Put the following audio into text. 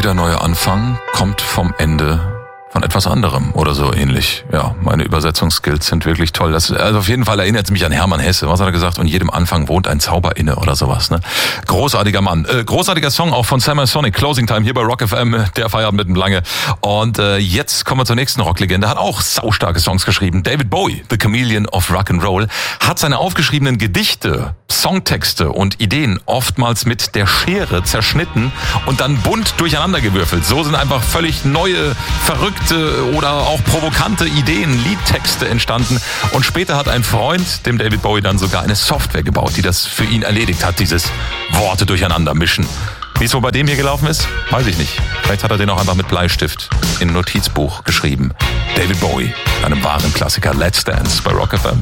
Jeder neue Anfang kommt vom Ende von etwas anderem oder so ähnlich. Ja, meine Übersetzungsskills sind wirklich toll. Also auf jeden Fall erinnert es mich an Hermann Hesse. Was hat er gesagt? Und jedem Anfang wohnt ein Zauber inne oder sowas. Ne? Großartiger Mann. Großartiger Song auch von Summer Sonic. Closing Time hier bei Rock FM. Der Feierabend mit dem Lange. Und jetzt kommen wir zur nächsten Rocklegende. Hat auch saustarke Songs geschrieben. David Bowie, The Chameleon of Rock'n'Roll, hat seine aufgeschriebenen Gedichte, Songtexte und Ideen oftmals mit der Schere zerschnitten und dann bunt durcheinandergewürfelt. So sind einfach völlig neue, verrückte oder auch provokante Ideen, Liedtexte entstanden. Und später hat ein Freund dem David Bowie dann sogar eine Software gebaut, die das für ihn erledigt hat, dieses Worte durcheinander mischen. Wie es wohl bei dem hier gelaufen ist, weiß ich nicht. Vielleicht hat er den auch einfach mit Bleistift in ein Notizbuch geschrieben. David Bowie, einem wahren Klassiker. Let's Dance bei Rock FM.